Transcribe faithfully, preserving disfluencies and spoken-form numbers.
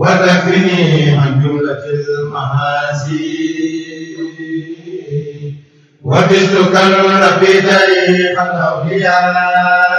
وتكفني عن جملة المعاصي وبستك الرب طريق الأولياء